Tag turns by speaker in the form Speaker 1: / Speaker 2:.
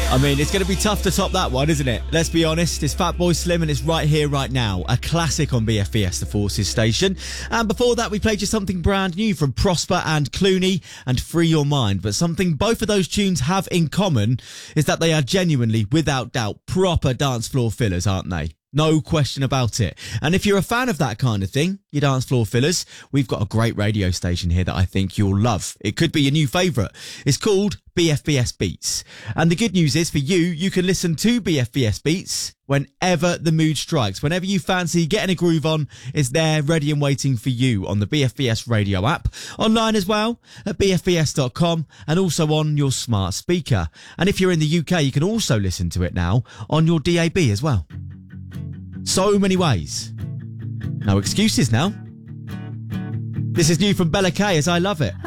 Speaker 1: I mean, it's going to be tough to top that one, isn't it? Let's be honest, it's Fatboy Slim and it's Right Here, Right Now, a classic on BFBS, the Forces station. And before that, we played you something brand new from Prosper and Clooney and Free Your Mind. But something both of those tunes have in common is that they are genuinely, without doubt, proper dance floor fillers, aren't they? No question about it. And if you're a fan of that kind of thing, your dance floor fillers, we've got a great radio station here that I think you'll love. It could be your new favourite. It's called BFBS Beats. And the good news is for you can listen to BFBS Beats whenever the mood strikes. Whenever you fancy getting a groove on, it's there ready and waiting for you on the BFBS radio app, online as well at bfbs.com and also on your smart speaker. And if you're in the UK, you can also listen to it now on your DAB as well. So many ways. No excuses now. This is new from Bella K as I Love It.